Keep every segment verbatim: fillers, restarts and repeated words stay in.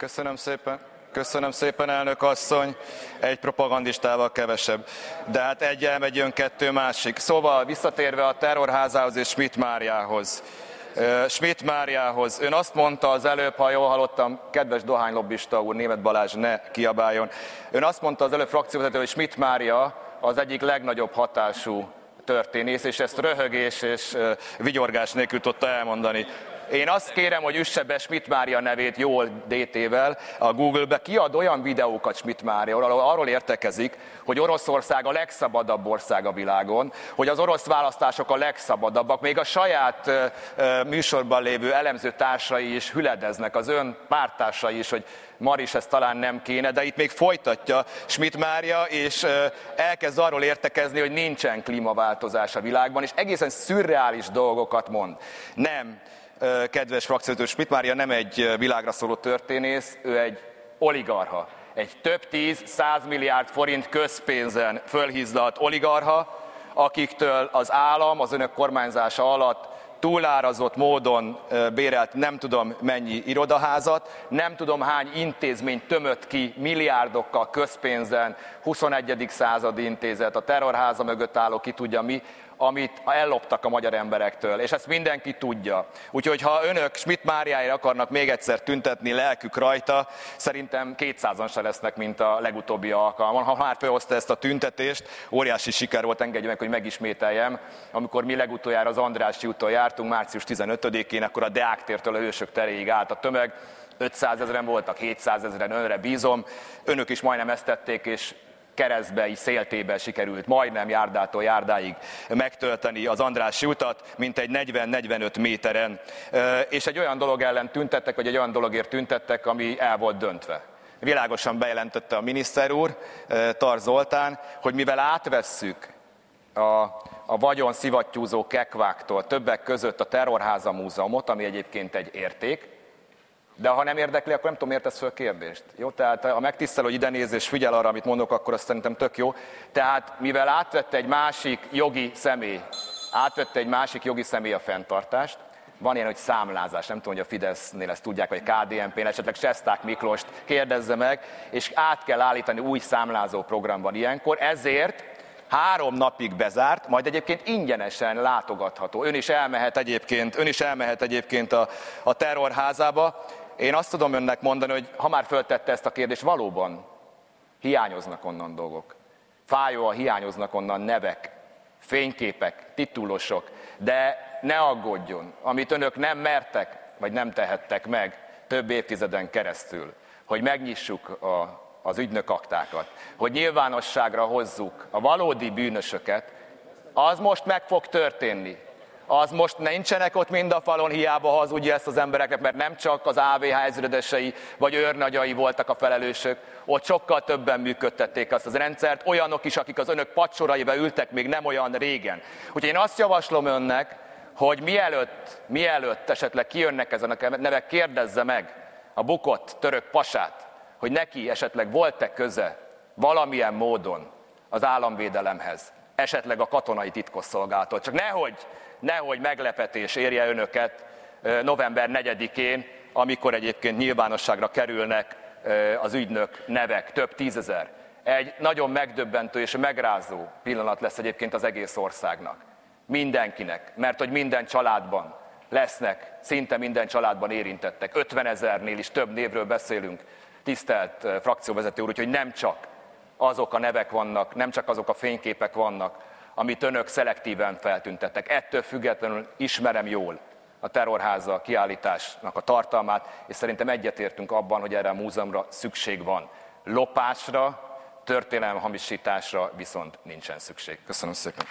Köszönöm szépen. Köszönöm szépen, elnök asszony. Egy propagandistával kevesebb. De hát egy elmegy, jön kettő másik. Szóval visszatérve a terrorházához és Schmidt Máriához. Schmidt Máriához. Ön azt mondta az előbb, ha jól hallottam, kedves dohánylobbista úr, Németh Balázs, ne kiabáljon. Ön azt mondta az előbb frakcióvezető, hogy Schmidt Mária az egyik legnagyobb hatású történész, és ezt röhögés és vigyorgás nélkül tudta elmondani. Én azt kérem, hogy üsse be Schmidt Mária nevét jól dé té-vel a Google-be, kiad olyan videókat Schmidt Mária, arról értekezik, hogy Oroszország a legszabadabb ország a világon, hogy az orosz választások a legszabadabbak, még a saját műsorban lévő elemző társai is hüledeznek, az ön párttársai is, hogy Maris, ez talán nem kéne, de itt még folytatja Schmidt Mária, és elkezd arról értekezni, hogy nincsen klímaváltozás a világban, és egészen szürreális dolgokat mond. Nem. Kedves frakciótől, Schmidt Mária nem egy világra szóló történész, ő egy oligarcha. Egy több tíz, százmilliárd forint közpénzen fölhízlalt oligarcha, akiktől az állam az önök kormányzása alatt túlárazott módon bérelt nem tudom mennyi irodaházat, nem tudom hány intézményt tömött ki milliárdokkal közpénzen, huszonegyedik századi intézet, a terrorháza mögött álló ki tudja mi, amit elloptak a magyar emberektől, és ezt mindenki tudja. Úgyhogy ha önök Schmidt Máriáért akarnak még egyszer tüntetni, lelkük rajta, szerintem kétszázan se lesznek, mint a legutóbbi alkalmon. Ha már felhozta ezt a tüntetést, óriási siker volt, engedje meg, hogy megismételjem, amikor mi legutoljára az Andrássy úton jártunk, március tizenötödikén, akkor a Deák tértől a Hősök teréig állt a tömeg, ötszázezren voltak, hétszázezren, önre bízom, önök is majdnem ezt tették, és keresztbe, széltébe sikerült majdnem járdától járdáig megtölteni az Andrássy utat, mint egy negyven-negyvenöt méteren. És egy olyan dolog ellen tüntettek, vagy egy olyan dologért tüntettek, ami el volt döntve. Világosan bejelentette a miniszter úr, Tar Zoltán, hogy mivel átvesszük a, a vagyon szivattyúzó kekváktól többek között a Terrorháza Múzeumot, ami egyébként egy érték, de ha nem érdekli, akkor nem tudom, miért tesz föl kérdést. Jó? Tehát ha megtisztel, hogy ide néz és figyel arra, amit mondok, akkor azt szerintem tök jó. Tehát mivel átvette egy másik jogi személy, átvette egy másik jogi személy a fenntartást, van ilyen, hogy számlázás, nem tudom, hogy a Fidesznél ezt tudják, vagy ká dé en pén, esetleg Sesták Miklost kérdezze meg, és át kell állítani, új számlázó program van ilyenkor, ezért három napig bezárt, majd egyébként ingyenesen látogatható. Ön is elmehet egyébként, ön is elmehet egyébként a, a terrorházába. Én azt tudom önnek mondani, hogy ha már föltette ezt a kérdést, valóban hiányoznak onnan dolgok. Fájóan hiányoznak onnan nevek, fényképek, titulosok, de ne aggódjon, amit önök nem mertek, vagy nem tehettek meg több évtizeden keresztül, hogy megnyissuk a, az ügynökaktákat, hogy nyilvánosságra hozzuk a valódi bűnösöket, az most meg fog történni. Az most nincsenek ott mind a falon, hiába hazudja ezt az embereknek, mert nem csak az á vé há ezredesei vagy őrnagyai voltak a felelősök, ott sokkal többen működtették azt az rendszert, olyanok is, akik az önök padsoraiba ültek még nem olyan régen. Úgyhogy én azt javaslom önnek, hogy mielőtt, mielőtt esetleg kijönnek ezen a nevek, kérdezze meg a bukott török pasát, hogy neki esetleg volt-e köze valamilyen módon az államvédelemhez, esetleg a katonai titkosszolgálattól. Csak nehogy, nehogy meglepetés érje önöket november negyedikén, amikor egyébként nyilvánosságra kerülnek az ügynök nevek, több tízezer. Egy nagyon megdöbbentő és megrázó pillanat lesz egyébként az egész országnak. Mindenkinek, mert hogy minden családban lesznek, szinte minden családban érintettek. ötvenezernél is több névről beszélünk, tisztelt frakcióvezető úr, úgyhogy nem csak azok a nevek vannak, nem csak azok a fényképek vannak, amit önök szelektíven feltüntettek. Ettől függetlenül ismerem jól a terrorháza kiállításnak a tartalmát, és szerintem egyetértünk abban, hogy erre a múzeumra szükség van. Lopásra, történelemhamisításra viszont nincsen szükség. Köszönöm szépen.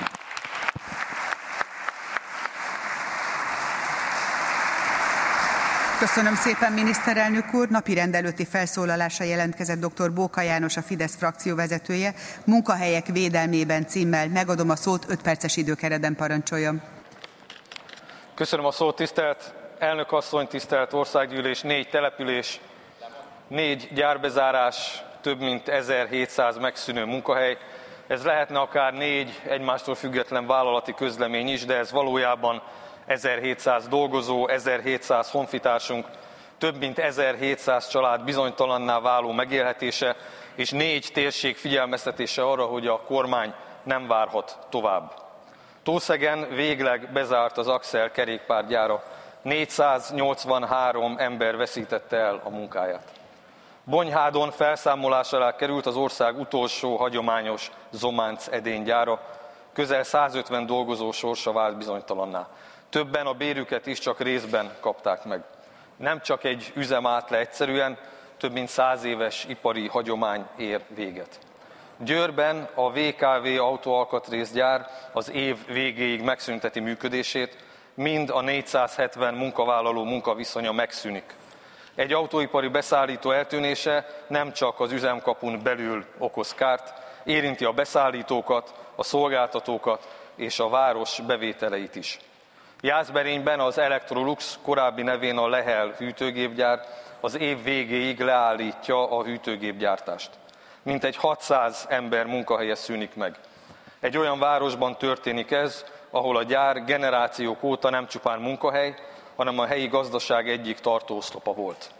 Köszönöm szépen, miniszterelnök úr. Napirend előtti felszólalásra jelentkezett dr. Bóka János, a Fidesz frakcióvezetője, munkahelyek védelmében címmel. Megadom a szót, öt perces időkeretben parancsoljon. Köszönöm a szót, tisztelt elnök asszony, tisztelt országgyűlés, négy település, négy gyárbezárás, több mint ezerhétszáz megszűnő munkahely. Ez lehetne akár négy egymástól független vállalati közlemény is, de ez valójában ezerhétszáz dolgozó, ezerhétszáz honfitársunk, több mint ezerhétszáz család bizonytalanná váló megélhetése, és négy térség figyelmeztetése arra, hogy a kormány nem várhat tovább. Tószegen végleg bezárt az Axel kerékpárgyára, négyszáznyolcvanhárom ember veszítette el a munkáját. Bonyhádon felszámolás alá került az ország utolsó hagyományos Zománc edénygyára, közel százötven dolgozó sorsa vált bizonytalanná. Többen a bérüket is csak részben kapták meg. Nem csak egy üzem állt le egyszerűen, több mint száz éves ipari hagyomány ér véget. Győrben a vé ká vé autóalkatrészgyár az év végéig megszünteti működését, mind a négyszázhetven munkavállaló munkaviszonya megszűnik. Egy autóipari beszállító eltűnése nem csak az üzemkapun belül okoz kárt, érinti a beszállítókat, a szolgáltatókat és a város bevételeit is. Jászberényben az Electrolux, korábbi nevén a Lehel hűtőgépgyár az év végéig leállítja a hűtőgépgyártást. Mintegy hatszáz ember munkahelye szűnik meg. Egy olyan városban történik ez, ahol a gyár generációk óta nem csupán munkahely, hanem a helyi gazdaság egyik tartóoszlopa volt.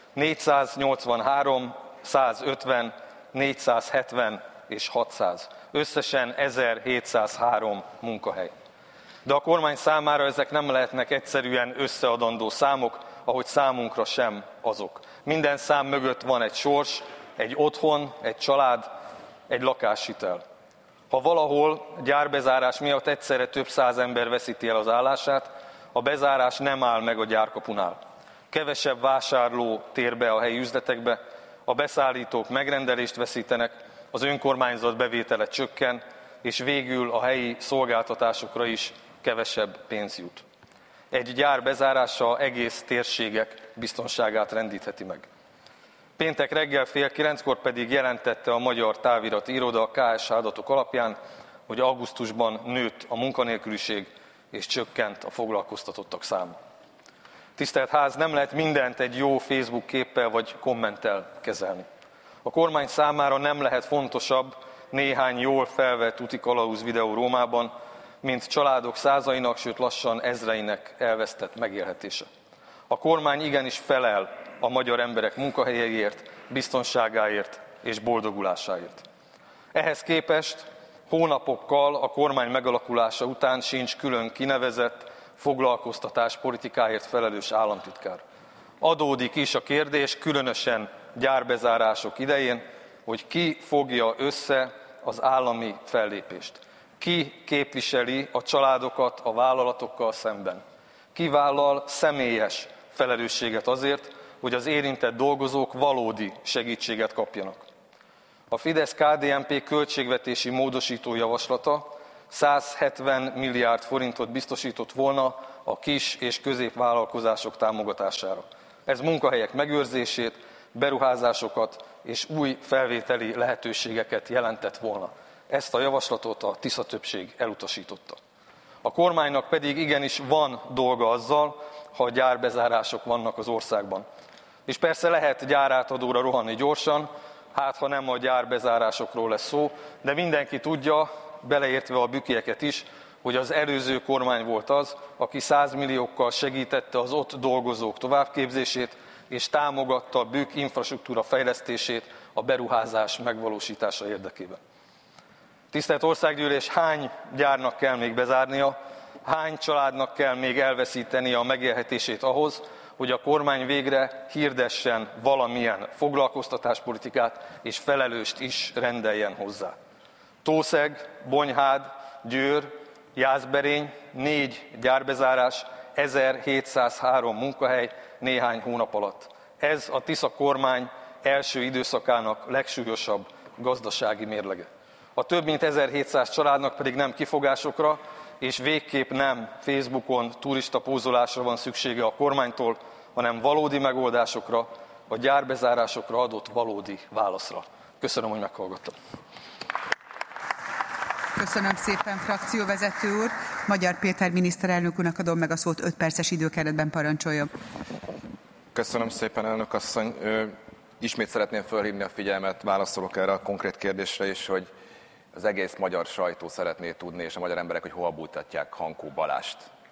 négyszáznyolcvanhárom, százötven, négyszázhetven és hatszáz. Összesen ezerhétszázhárom munkahely. De a kormány számára ezek nem lehetnek egyszerűen összeadandó számok, ahogy számunkra sem azok. Minden szám mögött van egy sors, egy otthon, egy család, egy lakáshitel. Ha valahol gyárbezárás miatt egyszerre több száz ember veszíti el az állását, a bezárás nem áll meg a gyárkapunál. Kevesebb vásárló tér be a helyi üzletekbe, a beszállítók megrendelést veszítenek, az önkormányzat bevétele csökken, és végül a helyi szolgáltatásokra is kevesebb pénz jut. Egy gyár bezárása egész térségek biztonságát rendítheti meg. Péntek reggel fél kilenckor pedig jelentette a Magyar Távirati Iroda a ká es há adatok alapján, hogy augusztusban nőtt a munkanélküliség és csökkent a foglalkoztatottak száma. Tisztelt Ház, nem lehet mindent egy jó Facebook képpel vagy kommenttel kezelni. A kormány számára nem lehet fontosabb néhány jól felvett útikalauz videó Rómában, mint családok százainak, sőt lassan ezreinek elvesztett megélhetése. A kormány igenis felel a magyar emberek munkahelyeiért, biztonságáért és boldogulásáért. Ehhez képest hónapokkal a kormány megalakulása után sincs külön kinevezett foglalkoztatás politikáért felelős államtitkár. Adódik is a kérdés, különösen gyárbezárások idején, hogy ki fogja össze az állami fellépést. Ki képviseli a családokat a vállalatokkal szemben? Ki vállal személyes felelősséget azért, hogy az érintett dolgozók valódi segítséget kapjanak? A Fidesz-ká dé en pé költségvetési módosító javaslata százhetven milliárd forintot biztosított volna a kis és középvállalkozások támogatására. Ez munkahelyek megőrzését, beruházásokat és új felvételi lehetőségeket jelentett volna. Ezt a javaslatot a Tisza többség elutasította. A kormánynak pedig igenis van dolga azzal, ha gyárbezárások vannak az országban. És persze lehet gyárátadóra rohanni gyorsan, hát ha nem a gyárbezárásokról lesz szó, de mindenki tudja, beleértve a bükieket is, hogy az előző kormány volt az, aki százmilliókkal segítette az ott dolgozók továbbképzését, és támogatta a bükk infrastruktúra fejlesztését a beruházás megvalósítása érdekében. Tisztelt Országgyűlés, hány gyárnak kell még bezárnia, hány családnak kell még elveszítenie a megélhetését ahhoz, hogy a kormány végre hirdessen valamilyen foglalkoztatáspolitikát és felelőst is rendeljen hozzá. Tószeg, Bonyhád, Győr, Jászberény, négy gyárbezárás, ezerhétszázhárom munkahely néhány hónap alatt. Ez a Tisza kormány első időszakának legsúlyosabb gazdasági mérlege. A több mint ezerhétszáz családnak pedig nem kifogásokra, és végképp nem Facebookon turista pózolásra van szüksége a kormánytól, hanem valódi megoldásokra, a gyárbezárásokra adott valódi válaszra. Köszönöm, hogy meghallgattam. Köszönöm szépen, frakcióvezető úr. Magyar Péter miniszterelnök úrnak adom meg a szót, öt perces időkeretben parancsoljon. Köszönöm szépen, elnök asszony. Ismét szeretném felhívni a figyelmet, válaszolok erre a konkrét kérdésre is, hogy az egész magyar sajtó szeretné tudni, és a magyar emberek, hogy hova bújtatják Hankó Balást.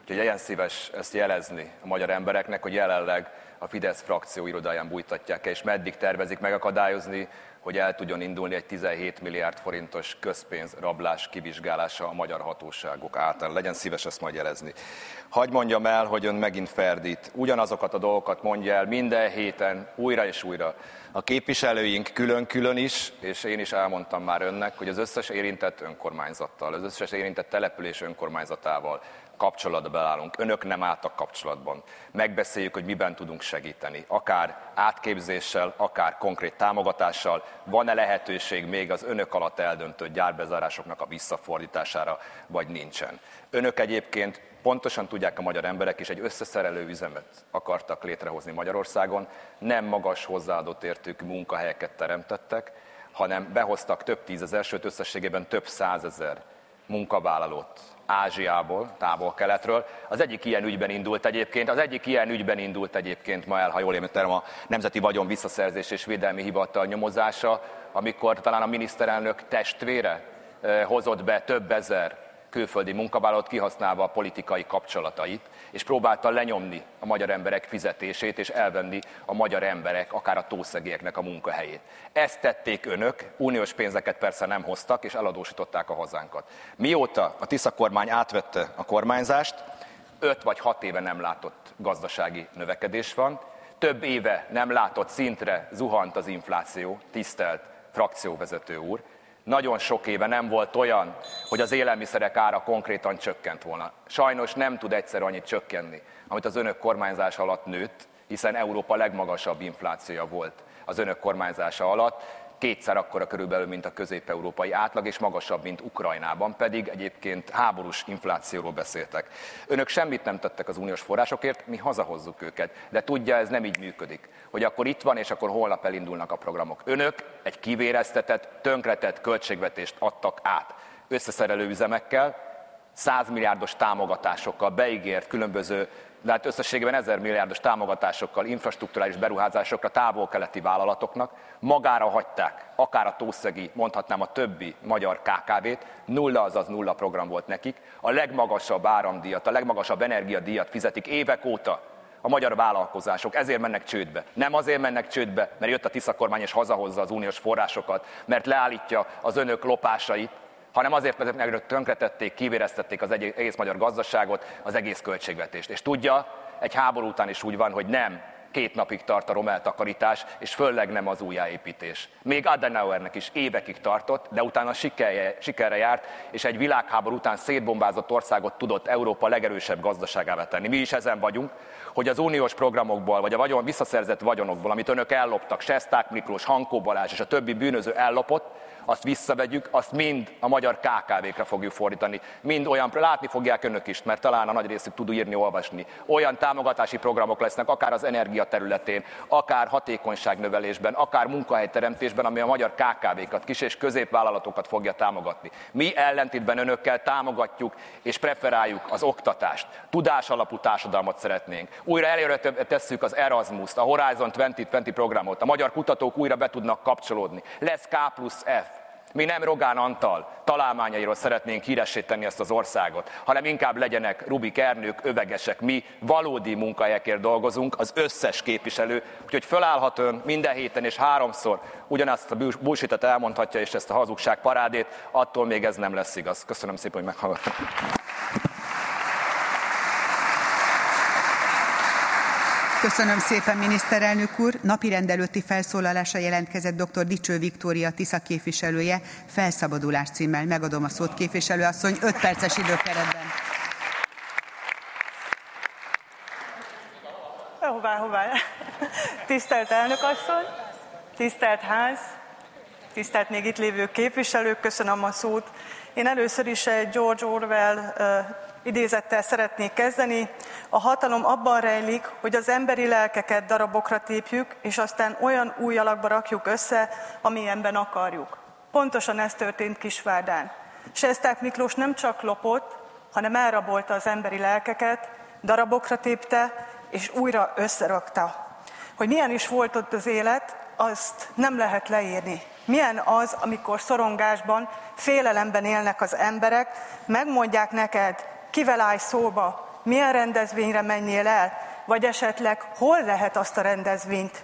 Úgyhogy legyen szíves ezt jelezni a magyar embereknek, hogy jelenleg a Fidesz frakció irodáján bújtatják el, és meddig tervezik megakadályozni, hogy el tudjon indulni egy tizenhét milliárd forintos közpénzrablás kivizsgálása a magyar hatóságok által. Legyen szíves ezt majd jelezni. Hagy mondjam el, hogy ön megint ferdít. Ugyanazokat a dolgokat mondja el minden héten, újra és újra. A képviselőink külön-külön is, és én is elmondtam már önnek, hogy az összes érintett önkormányzattal, az összes érintett település önkormányzatával kapcsolatba állunk. Önök nem álltak kapcsolatban. Megbeszéljük, hogy miben tudunk segíteni. Akár átképzéssel, akár konkrét támogatással. Van-e lehetőség még az önök alatt eldöntött gyárbezárásoknak a visszafordítására, vagy nincsen. Önök egyébként pontosan tudják a magyar emberek is, egy összeszerelő üzemet akartak létrehozni Magyarországon. Nem magas hozzáadott értékű munkahelyeket teremtettek, hanem behoztak több tízezer, sőt összességében több százezer munkavállalót Ázsiából, távol-keletről. Az egyik ilyen ügyben indult egyébként, az egyik ilyen ügyben indult egyébként ma el, ha jól emlékszem, a Nemzeti Vagyon Visszaszerzés és Védelmi Hivatal nyomozása, amikor talán a miniszterelnök testvére hozott be több ezer külföldi munkavállalót, kihasználva a politikai kapcsolatait, és próbálta lenyomni a magyar emberek fizetését, és elvenni a magyar emberek, akár a tószegieknek a munkahelyét. Ezt tették önök, uniós pénzeket persze nem hoztak, és eladósították a hazánkat. Mióta a Tisza kormány átvette a kormányzást, öt vagy hat éve nem látott gazdasági növekedés van, több éve nem látott szintre zuhant az infláció, tisztelt frakcióvezető úr. Nagyon sok éve nem volt olyan, hogy az élelmiszerek ára konkrétan csökkent volna. Sajnos nem tud egyszer annyit csökkenni, amit az önök kormányzása alatt nőtt, hiszen Európa legmagasabb inflációja volt az önök kormányzása alatt, kétszer akkora körülbelül, mint a közép-európai átlag, és magasabb, mint Ukrajnában, pedig egyébként háborús inflációról beszéltek. Önök semmit nem tettek az uniós forrásokért, mi hazahozzuk őket, de tudja, ez nem így működik, hogy akkor itt van, és akkor holnap elindulnak a programok. Önök egy kivéreztetett, tönkretett költségvetést adtak át összeszerelő üzemekkel, száz milliárdos támogatásokkal, beígért különböző, de hát összességében ezer milliárdos támogatásokkal, infrastrukturális beruházásokra távol-keleti vállalatoknak, magára hagyták, akár a tószegi, mondhatnám a többi magyar ká ká vét, nulla, azaz nulla program volt nekik, a legmagasabb áramdíjat, a legmagasabb energiadíjat fizetik évek óta a magyar vállalkozások, ezért mennek csődbe. Nem azért mennek csődbe, mert jött a Tisza kormány és hazahozza az uniós forrásokat, mert leállítja az önök lopásait, hanem azért, mert önök tönkretették, kivéreztették az egész magyar gazdaságot, az egész költségvetést. És tudja, egy háború után is úgy van, hogy nem két napig tart a romeltakarítás, és főleg nem az újjáépítés. Még Adenauernek is évekig tartott, de utána sikerre, sikerre járt, és egy világháború után szétbombázott országot tudott Európa legerősebb gazdaságává tenni. Mi is ezen vagyunk, hogy az uniós programokból, vagy a vagyon, visszaszerzett vagyonokból, amit önök elloptak, Sesták Miklós, Hankó Balázs és a többi bűnöző ellopott, azt visszavegyük, azt mind a magyar ká ká vékre fogjuk fordítani. Mind olyan, látni fogják önök is, mert talán a nagy részük tud írni, olvasni. Olyan támogatási programok lesznek, akár az energia területén, akár hatékonyságnövelésben, akár munkahelyteremtésben, ami a magyar ká ká vékat, kis- és középvállalatokat fogja támogatni. Mi ellentétben önökkel támogatjuk és preferáljuk az oktatást. Tudásalapú társadalmat szeretnénk. Újra előre tesszük az Erasmus-t, a Horizon kétezer-húsz programot. A magyar kutatók újra be tudnak kapcsolódni. Lesz K plusz F. Mi nem Rogán Antal találmányairól szeretnénk híressé tenni ezt az országot, hanem inkább legyenek Rubik Ernők, övegesek. Mi valódi munkahelyekért dolgozunk, az összes képviselő, úgyhogy fölállhat ön minden héten és háromszor ugyanazt a bullshit-et elmondhatja, és ezt a hazugság parádét, attól még ez nem lesz igaz. Köszönöm szépen, hogy meghallgattak. Köszönöm szépen, miniszterelnök úr. Napirend előtti felszólalása jelentkezett dr. Dicső Viktória Tisza képviselője, Felszabadulás címmel. Megadom a szót, képviselőasszony, öt perces időkeretben. Hová, hová? Tisztelt elnökasszony, tisztelt ház, tisztelt még itt lévő képviselők, köszönöm a szót. Én először is egy George Orwell uh, idézettel szeretnék kezdeni. A hatalom abban rejlik, hogy az emberi lelkeket darabokra tépjük, és aztán olyan új alakba rakjuk össze, amilyenben akarjuk. Pontosan ez történt Kisvárdán. Sesták Miklós nem csak lopott, hanem elrabolta az emberi lelkeket, darabokra tépte, és újra összerakta. Hogy milyen is volt ott az élet, azt nem lehet leírni. Milyen az, amikor szorongásban, félelemben élnek az emberek, megmondják neked, kivel állj szóba, milyen rendezvényre menjél el, vagy esetleg hol lehet azt a rendezvényt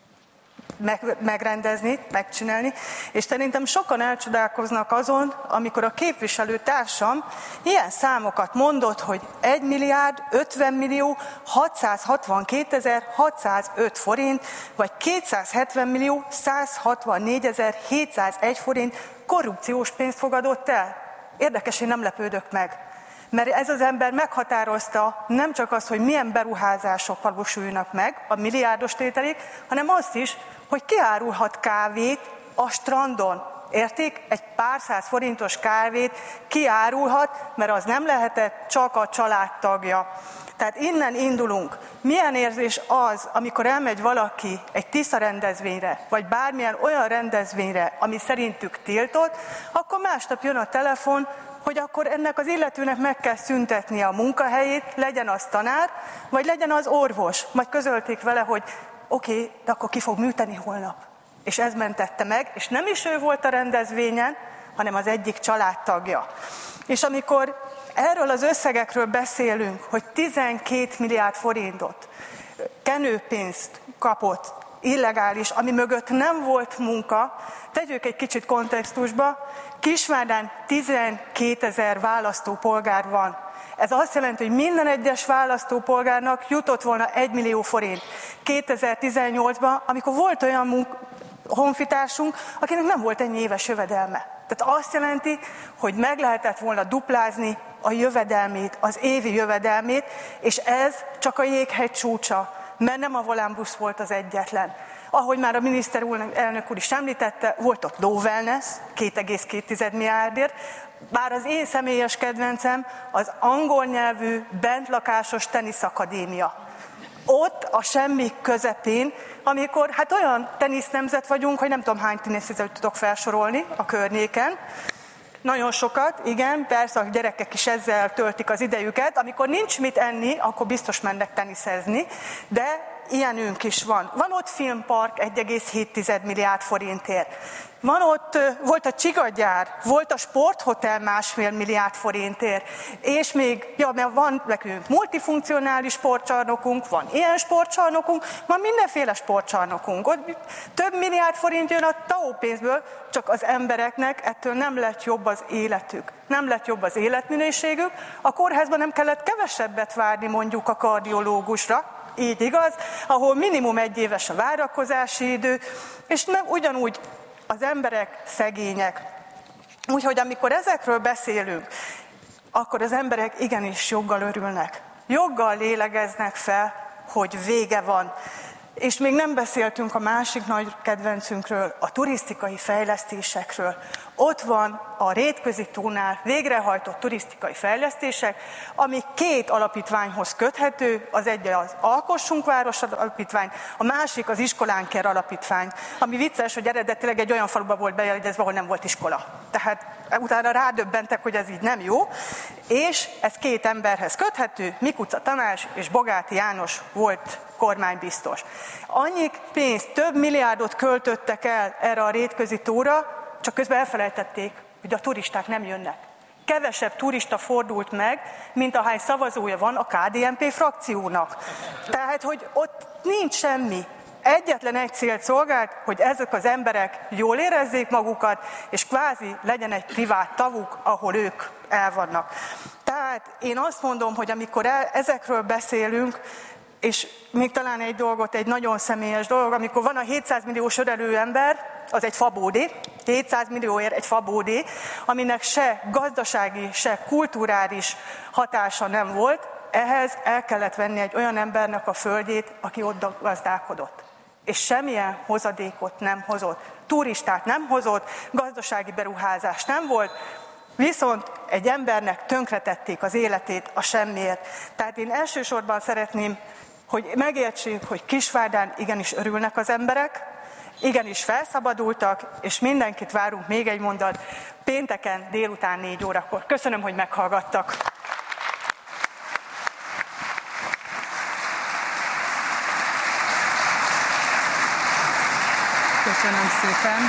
megrendezni, megcsinálni, és szerintem sokan elcsodálkoznak azon, amikor a képviselő társam ilyen számokat mondott, hogy egy milliárd ötven millió hatszázhatvankétezer hatszázöt forint, vagy kétszázhetven millió százhatvannégyezer hétszázegy forint korrupciós pénzt fogadott el. Érdekes, én nem lepődök meg. Mert ez az ember meghatározta nem csak azt, hogy milyen beruházások valósulnak meg a milliárdos tételék, hanem azt is, hogy ki árulhat kávét a strandon. Értik? Egy pár száz forintos kávét kiárulhat, mert az nem lehetett csak a családtagja. Tehát innen indulunk. Milyen érzés az, amikor elmegy valaki egy Tisza rendezvényre, vagy bármilyen olyan rendezvényre, ami szerintük tiltott, akkor másnap jön a telefon, hogy akkor ennek az illetőnek meg kell szüntetnie a munkahelyét, legyen az tanár, vagy legyen az orvos. Majd közölték vele, hogy oké, okay, de akkor ki fog műteni holnap. És ez mentette meg, és nem is ő volt a rendezvényen, hanem az egyik családtagja. És amikor erről az összegekről beszélünk, hogy tizenkét milliárd forintot kenőpénzt kapott, illegális, ami mögött nem volt munka, tegyük egy kicsit kontextusba, Kisvárdán tizenkétezer választópolgár van. Ez azt jelenti, hogy minden egyes választópolgárnak jutott volna egy millió forint. kétezer-tizennyolcban, amikor volt olyan munk- honfitársunk, akinek nem volt ennyi éves jövedelme. Tehát azt jelenti, hogy meg lehetett volna duplázni a jövedelmét, az évi jövedelmét, és ez csak a jéghegy csúcsa, mert nem a Volánbusz volt az egyetlen. Ahogy már a miniszterelnök úr is említette, volt ott Low Wellness, két egész két milliárdért, bár az én személyes kedvencem az angol nyelvű bentlakásos teniszakadémia. Ott a semmi közepén, amikor hát olyan tenisznemzet vagyunk, hogy nem tudom hány teniszezőt tudok felsorolni a környéken. Nagyon sokat, igen, persze a gyerekek is ezzel töltik az idejüket. Amikor nincs mit enni, akkor biztos mennek teniszezni, de ilyenünk is van. Van ott filmpark egy egész hét milliárd forintért. Van ott, volt a csigagyár, volt a sporthotel másfél milliárd forintért, és még, ja, mert van nekünk multifunkcionális sportcsarnokunk, van ilyen sportcsarnokunk, van mindenféle sportcsarnokunk. Ott több milliárd forint jön a té á o pénzből, csak az embereknek ettől nem lett jobb az életük. Nem lett jobb az életminőségük, a kórházban nem kellett kevesebbet várni mondjuk a kardiológusra, így igaz, ahol minimum egy éves a várakozási idő, és nem ugyanúgy az emberek szegények. Úgyhogy amikor ezekről beszélünk, akkor az emberek igenis joggal örülnek. Joggal lélegeznek fel, hogy vége van. És még nem beszéltünk a másik nagy kedvencünkről, a turisztikai fejlesztésekről. Ott van a Rétközi tónál végrehajtott turisztikai fejlesztések, ami két alapítványhoz köthető, az egy az Alkossunk Város Alapítvány, a másik az Iskolánk Alapítvány, ami vicces, hogy eredetileg egy olyan faluba volt bejegyezve, ahol nem volt iskola. Tehát utána rádöbbentek, hogy ez így nem jó, és ez két emberhez köthető, Mikuca Tamás és Bogáti János volt kormánybiztos. Annyi pénzt, több milliárdot költöttek el erre a Rétközi tóra, csak közben elfelejtették, hogy a turisták nem jönnek. Kevesebb turista fordult meg, mint ahány szavazója van a ká dé en pé frakciónak. Tehát, hogy ott nincs semmi. Egyetlen egy célt szolgált, hogy ezek az emberek jól érezzék magukat, és kvázi legyen egy privát tavuk, ahol ők el vannak. Tehát én azt mondom, hogy amikor el, ezekről beszélünk, és még talán egy dolgot, egy nagyon személyes dolog, amikor van a hétszáz milliós örelő ember, az egy fabódé, hétszáz millióért egy fabódé, aminek se gazdasági, se kulturális hatása nem volt, ehhez el kellett venni egy olyan embernek a földjét, aki ott gazdálkodott. És semmilyen hozadékot nem hozott. Turistát nem hozott, gazdasági beruházás nem volt, viszont egy embernek tönkretették az életét a semmiért. Tehát én elsősorban szeretném, hogy megértsék, hogy Kisvárdán igenis örülnek az emberek, igenis felszabadultak, és mindenkit várunk még egy mondat pénteken délután négy órakor. Köszönöm, hogy meghallgattak. Köszönöm szépen.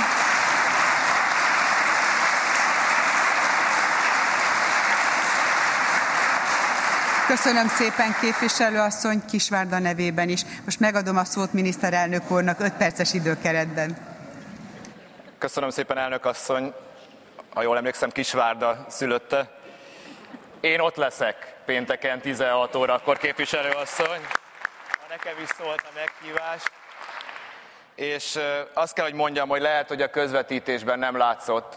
Köszönöm szépen, képviselőasszony, Kisvárda nevében is. Most megadom a szót miniszterelnök úrnak öt perces időkeretben. Köszönöm szépen, elnök asszony. Ha jól emlékszem, Kisvárda szülötte. Én ott leszek pénteken tizenhat órakor, képviselőasszony. Nekem is szólt a meghívás. És azt kell, hogy mondjam, hogy lehet, hogy a közvetítésben nem látszott,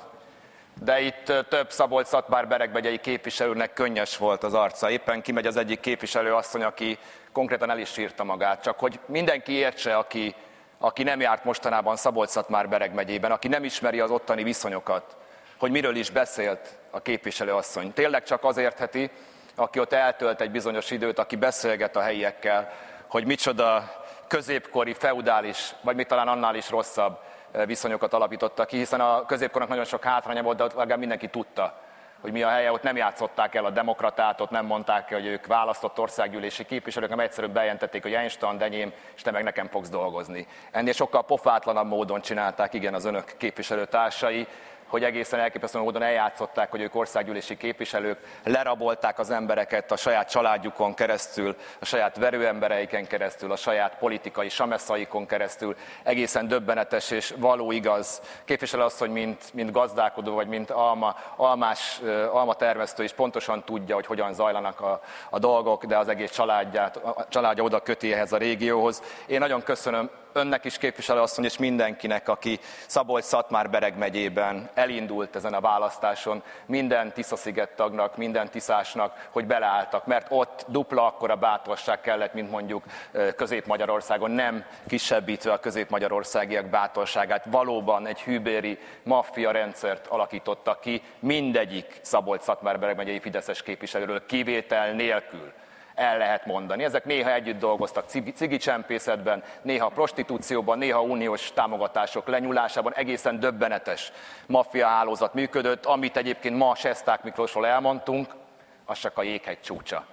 de itt több Szabolcs-Szatmár-Bereg megyei képviselőnek könnyes volt az arca. Éppen kimegy az egyik képviselőasszony, aki konkrétan el is sírta magát. Csak hogy mindenki értse, aki, aki nem járt mostanában Szabolcs-Szatmár-Bereg megyében, aki nem ismeri az ottani viszonyokat, hogy miről is beszélt a képviselőasszony. Tényleg csak az értheti, aki ott eltölt egy bizonyos időt, aki beszélget a helyiekkel, hogy micsoda középkori, feudális, vagy még talán annál is rosszabb viszonyokat alapítottak ki, hiszen a középkornak nagyon sok hátránya volt, de ott legalább mindenki tudta, hogy mi a helye, ott nem játszották el a demokratát, ott nem mondták, hogy ők választott országgyűlési képviselők, nem egyszerűen bejelentették, hogy Einstein, enyém, és te meg nekem fogsz dolgozni. Ennél sokkal pofátlanabb módon csinálták, igen, az önök képviselőtársai, hogy egészen elképesztő módon eljátszották, hogy ők országgyűlési képviselők, lerabolták az embereket a saját családjukon keresztül, a saját verőembereiken keresztül, a saját politikai sameszaikon keresztül, egészen döbbenetes és való igaz. Képviselő asszony, mint, mint gazdálkodó, vagy mint alma, almás, alma termesztő is pontosan tudja, hogy hogyan zajlanak a, a dolgok, de az egész családját, a családja oda köti ehhez a régióhoz. Én nagyon köszönöm önnek is, képviselőasszony, és mindenkinek, aki Szabolcs-Szatmár-Bereg megyében elindult ezen a választáson, minden Tisza-sziget tagnak, minden tiszásnak, hogy beleálltak, mert ott dupla akkora bátorság kellett, mint mondjuk Közép-Magyarországon, nem kisebbítve a közép-magyarországiak bátorságát. Valóban egy hűbéri maffia rendszert alakítottak ki, mindegyik Szabolcs-Szatmár-Bereg megyei fideszes képviselőről kivétel nélkül. El lehet mondani. Ezek néha együtt dolgoztak cigicsempészetben, néha prostitúcióban, néha uniós támogatások lenyúlásában, egészen döbbenetes maffia hálózat működött, amit egyébként ma Sesták Miklósról elmondtunk, az csak a jéghegy csúcsa.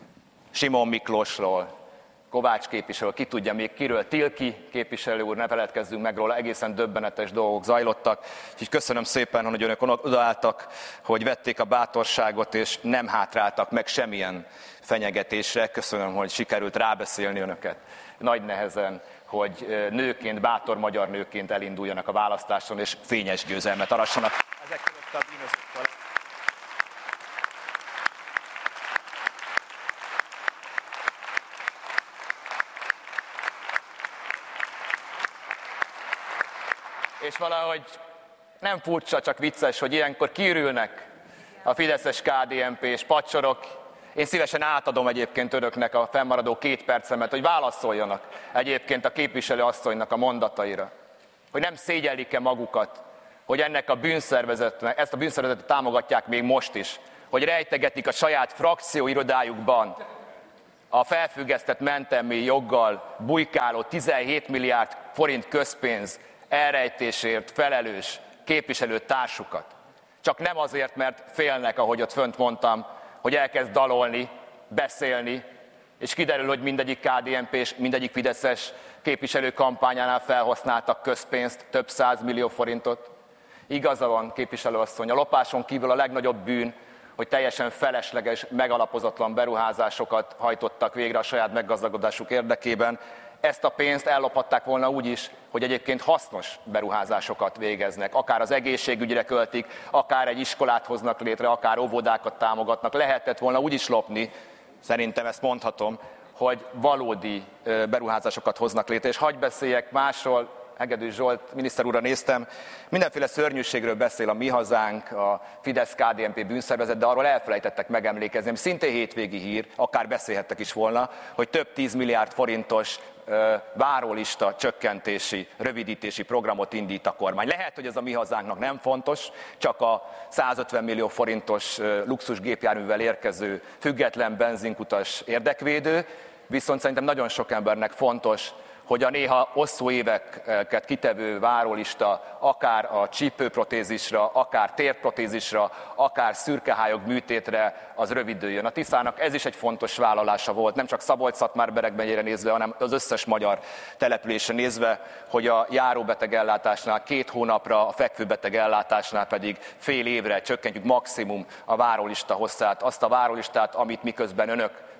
Simon Miklósról, Kovács képviselő, ki tudja még kiről, Tilki képviselő úr, ne feledkezzünk meg róla, egészen döbbenetes dolgok zajlottak. Úgyhogy köszönöm szépen, hogy önök odaálltak, hogy vették a bátorságot, és nem hátráltak meg semmilyen fenyegetésre. Köszönöm, hogy sikerült rábeszélni önöket nagy nehezen, hogy nőként, bátor magyar nőként elinduljanak a választáson, és fényes győzelmet arassanak. Ezek között a bűnözőktől. És valahogy nem furcsa, csak vicces, hogy ilyenkor kiürülnek a fideszes ká dé en pé-s pacsorok. Én szívesen átadom egyébként önöknek a fennmaradó két percemet, hogy válaszoljanak egyébként a képviselő asszonynak a mondataira. Hogy nem szégyellik-e magukat, hogy ennek a bűnszervezetnek, ezt a bűnszervezetet támogatják még most is, hogy rejtegetik a saját frakcióirodájukban a felfüggesztett mentelmi joggal bujkáló tizenhét milliárd forint közpénz elrejtésért felelős képviselőtársukat. Csak nem azért, mert félnek, ahogy ott fönt mondtam, hogy elkezd dalolni, beszélni, és kiderül, hogy mindegyik ká dé en pé-s, mindegyik fideszes képviselő kampányánál felhasználtak közpénzt, több százmillió forintot. Igaza van, képviselőasszony, a lopáson kívül a legnagyobb bűn, hogy teljesen felesleges, megalapozatlan beruházásokat hajtottak végre a saját meggazdagodásuk érdekében. Ezt a pénzt ellophatták volna úgy is, hogy egyébként hasznos beruházásokat végeznek. Akár az egészségügyre költik, akár egy iskolát hoznak létre, akár óvodákat támogatnak. Lehetett volna úgy is lopni, szerintem ezt mondhatom, hogy valódi beruházásokat hoznak létre. És hadd beszéljek másról, Hegedűs Zsolt miniszter úrra néztem, mindenféle szörnyűségről beszél a Mi Hazánk, a Fidesz-ká dé en pé bűnszervezet, de arról elfelejtettek megemlékezni, szintén hétvégi hír, akár beszélhettek is volna, hogy több tíz milliárd forintos ö, várólista csökkentési, rövidítési programot indít a kormány. Lehet, hogy ez a Mi Hazánknak nem fontos, csak a százötven millió forintos ö, luxus gépjárművel érkező független benzinkutas érdekvédő, viszont szerintem nagyon sok embernek fontos, hogy a néha hosszú éveket kitevő várólista akár a csípőprotézisra, akár térprotézisra, akár szürkehályog műtétre az rövidüljön. A Tiszának ez is egy fontos vállalása volt, nem csak Szabolcs-Szatmár-Bereg megyére nézve, hanem az összes magyar településre nézve, hogy a járóbeteg ellátásnál két hónapra, a fekvőbeteg ellátásnál pedig fél évre csökkentjük maximum a várólista hosszát, azt a várólistát, amit miközben önök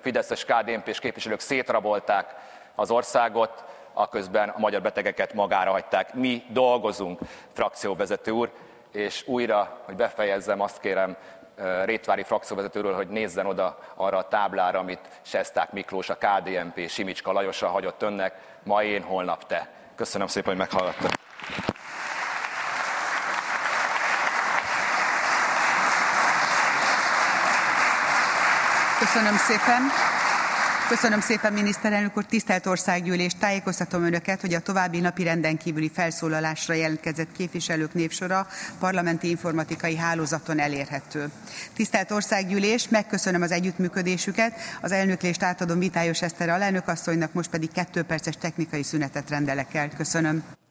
fideszes ká dé en pés képviselők szétrabolták az országot, aközben a magyar betegeket magára hagyták. Mi dolgozunk, frakcióvezető úr, és újra, hogy befejezzem, azt kérem Rétvári frakcióvezetőről, hogy nézzen oda arra a táblára, amit Sesták Miklós, a ká dé en pé Simicska Lajossal hagyott önnek, ma én, holnap te. Köszönöm szépen, hogy meghallgattak. Köszönöm szépen. Köszönöm szépen, miniszterelnök úr, tisztelt Országgyűlés, tájékoztatom Önöket, hogy a további napirenden kívüli felszólalásra jelentkezett képviselők névsora parlamenti informatikai hálózaton elérhető. Tisztelt Országgyűlés, megköszönöm az együttműködésüket, az elnöklést átadom Vitályos Eszter alelnök asszonynak, most pedig kettő perces technikai szünetet rendelek el. Köszönöm.